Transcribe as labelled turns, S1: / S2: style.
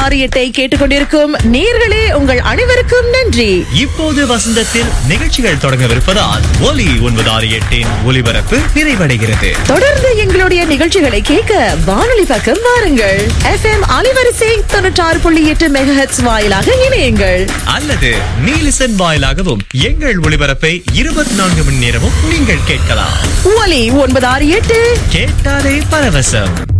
S1: 968 கேட்டுக்கொண்டிருக்கும் நேயர்களே, உங்கள் அனைவருக்கும் நன்றி.
S2: இப்போது வசந்தத்தில் நிகழ்ச்சிகள் தொடங்கவிருப்பதால் ஒலி 968 ஒலிபரப்பு நிறைவடைகிறது.
S1: தொடர்ந்து எங்களுடைய நிகழ்ச்சிகளை கேட்க வானொலி பக்கம் வாருங்கள். FM அலைவரிசை 96.8 மெகாஹெர்ட்ஸ் வாயிலாக இணையுங்கள்.
S2: அல்லது நீலிசன் வாயிலாகவும் எங்கள் ஒளிபரப்பை 24 மணி நேரமும் நீங்கள் கேட்கலாம்.
S1: ஒலி 968
S2: கேட்டாலே பரவசம்.